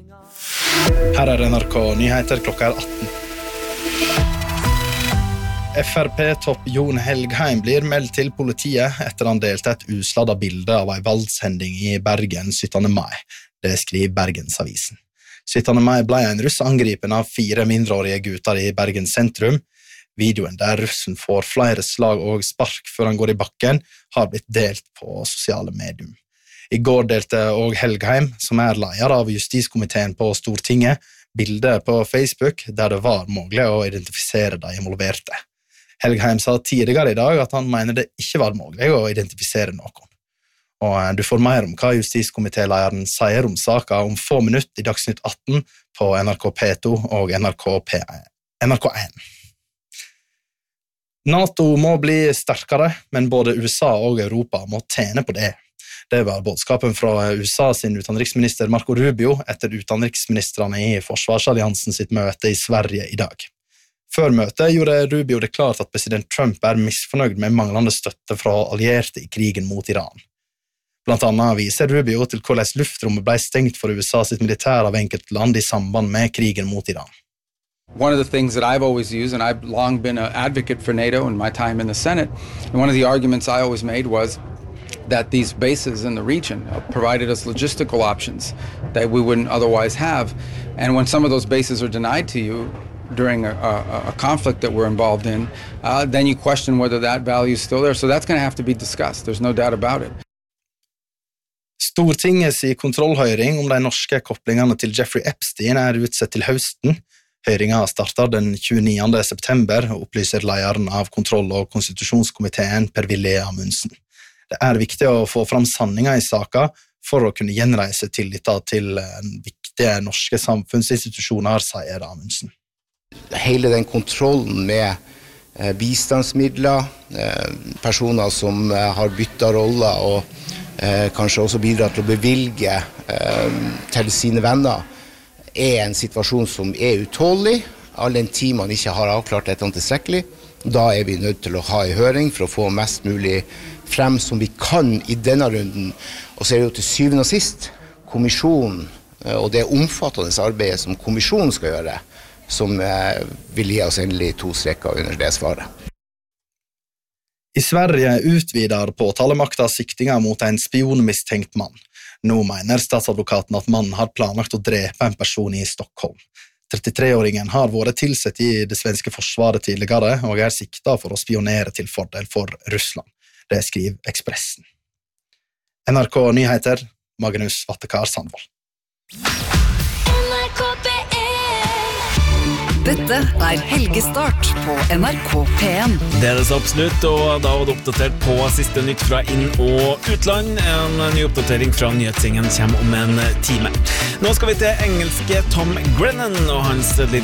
Her NRK Nyheter klokka 18. FRP-topp Jon Helgheim blir meldt til politiet etter han delte et usladda bilde av en valgshending i Bergen 17. mai. Det skriver Bergensavisen. 17. mai ble en russ angripen av 4 mindreårige gutter i Bergen sentrum. Videoen der russen får flere slag og spark før han går i bakken, har blitt delt på sosiale medier. I går delte også Helgheim, som leder av justiskomiteen på Stortinget, bildet på Facebook der det var mulig å identifisere de involverte. Helgheim sa tidligere i dag at han mener det ikke var mulig å identifisere noen. Og du får mer om hva justiskomitélederen sier om saken om få minutter i Dagsnytt 18 på NRK P2 og NRK1. NATO må bli sterkere, men både USA og Europa må tjene på det. Det var budskapen fra USA sin utenriksminister Marco Rubio etter utenriksministrene i Forsvarsalliansen sitt møte i Sverige i dag. Før møtet gjorde Rubio det klart at president Trump misfornøyd med manglende støtte fra allierte i krigen mot Iran. Blant annet viser Rubio til hvordan luftrommet ble stengt for USA sitt militær av enkeltland i samband med krigen mot Iran. One of the things that I've always used, and I've long been an advocate for NATO in my time in the Senate, and one of the arguments I always made was that these bases in the region provided us logistical options that we wouldn't otherwise have. And when some of those bases are denied to you during a conflict that we're involved in, then you question whether that value is still there. So that's going to have to be discussed. There's no doubt about it. Stortingets kontrollhøring om de norske kopplingene til Jeffrey Epstein utsatt til høsten. Høringen starter den 29. september, opplyser lederen av kontroll- og konstitusjonskomiteen Per-Willy Amundsen. Det viktig å få fram sanninger i saken for å kunne gjenreise tilliten til viktige norske samfunnsinstitusjoner, sier Amundsen. Hele den kontrollen med bistandsmidler, personer som har byttet roller og kanskje også bidrar til å bevilge til sine venner, en situasjon som utålig, all den tid man ikke har avklart dette tilstrekkelig. Da vi nødt til å ha en høring for å få mest mulig frem som vi kan i denne runden. Og så det jo til syvende og sist kommisjonen og det omfattende arbeidet som kommisjonen skal gjøre, som vil gi oss endelig 2 streker under det svaret. I Sverige utvider påtalemakta siktinga mot en spionmistenkt mann. Nå mener statsadvokaten at mannen har planlagt å drepe en person i Stockholm. 33-åringen har vært tilsett i det svenske forsvaret tidligere og siktet for å spionere til fordel for Russland. Det skriver Expressen. NRK Nyheter, Magnus Vattekar Sandvold. Dette Helgestart på NRK P1. Det det så absolutt, og da var det oppdatert på siste nytt fra inn- og utland. En ny oppdatering fra nyhetssingen kommer om en time. Nå skal vi til engelske Tom Grennan og hans